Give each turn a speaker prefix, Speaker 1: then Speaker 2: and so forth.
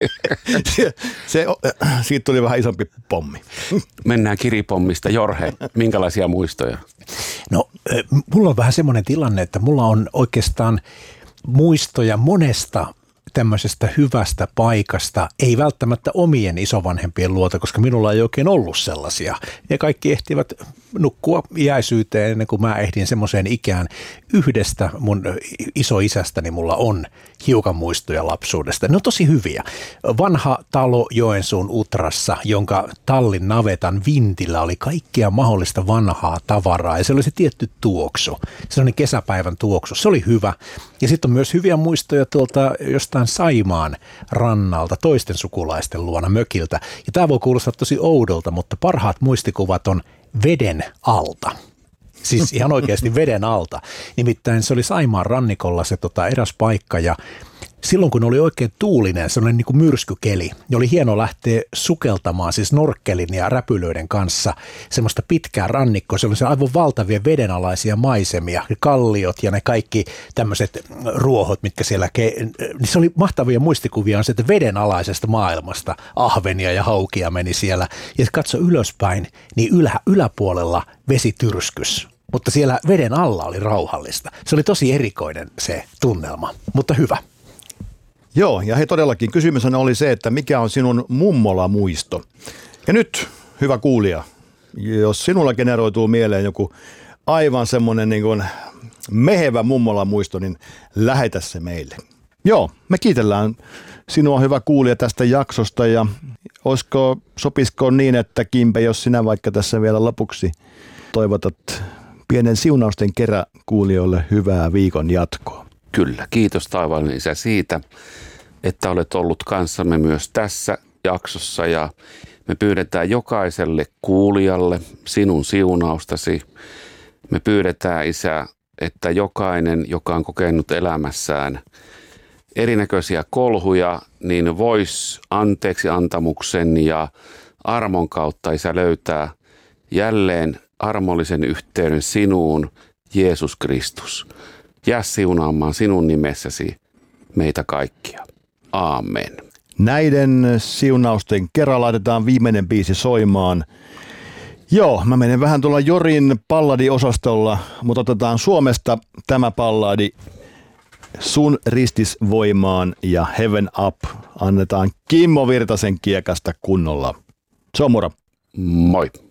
Speaker 1: Siitä tuli vähän isompi pommi.
Speaker 2: Mennään kiripommista. Jorhe, minkälaisia muistoja?
Speaker 3: No, mulla on vähän semmoinen tilanne, että mulla on oikeastaan muistoja monesta tämmöisestä hyvästä paikasta, ei välttämättä omien isovanhempien luota, koska minulla ei oikein ollut sellaisia. Ja kaikki ehtivät nukkua iäisyyteen ennen kuin mä ehdin semmoiseen ikään. Yhdestä mun isoisästäni mulla on hiukan muistoja lapsuudesta. Ne on tosi hyviä. Vanha talo Joensuun Utrassa, jonka tallin navetan vintillä oli kaikkea mahdollista vanhaa tavaraa ja se oli se tietty tuoksu. Se oli kesäpäivän tuoksu. Se oli hyvä. Ja sitten on myös hyviä muistoja tuolta jostain Saimaan rannalta toisten sukulaisten luona mökiltä. Ja tämä voi kuulostaa tosi oudolta, mutta parhaat muistikuvat on veden alta. Siis ihan oikeasti veden alta. Nimittäin se oli Saimaan rannikolla se eräs paikka ja silloin kun oli oikein tuulinen, sellainen niin kuin myrskykeli, niin oli hieno lähteä sukeltamaan siis norkkelin ja räpylöiden kanssa semmoista pitkää rannikkoa. Se oli se aivan valtavia vedenalaisia maisemia, kalliot ja ne kaikki tämmöiset ruohot, mitkä siellä, niin se oli mahtavia muistikuvia on se, että vedenalaisesta maailmasta ahvenia ja haukia meni siellä. Ja katso ylöspäin, niin yläpuolella vesityrskys. Mutta siellä veden alla oli rauhallista. Se oli tosi erikoinen se tunnelma, mutta hyvä.
Speaker 1: Joo, ja hei todellakin kysymys oli se, että mikä on sinun mummola-muisto. Ja nyt, hyvä kuulija, jos sinulla generoituu mieleen joku aivan semmoinen niin kuin mehevä mummola-muisto, niin lähetä se meille. Joo, me kiitellään sinua hyvä kuulija tästä jaksosta ja sopisiko niin, että Kimpe, jos sinä vaikka tässä vielä lopuksi toivotat pienen siunausten kerran kuulijoille hyvää viikon jatkoa.
Speaker 2: Kyllä, kiitos taivaallinen Isä siitä, että olet ollut kanssamme myös tässä jaksossa ja me pyydetään jokaiselle kuulijalle sinun siunaustasi. Me pyydetään Isä, että jokainen, joka on kokenut elämässään erinäköisiä kolhuja, niin voisi anteeksi antamuksen ja armon kautta Isä löytää jälleen armollisen yhteyden sinuun, Jeesus Kristus. Jää siunaamaan sinun nimessäsi meitä kaikkia. Aamen.
Speaker 1: Näiden siunausten kerran laitetaan viimeinen biisi soimaan. Joo, mä menen vähän tuolla Jorin palladiosastolla, mutta otetaan Suomesta tämä palladi Sun ristis voimaan ja Heaven Up. Annetaan Kimmo Virtasen kiekasta kunnolla. Se on moro.
Speaker 2: Moi.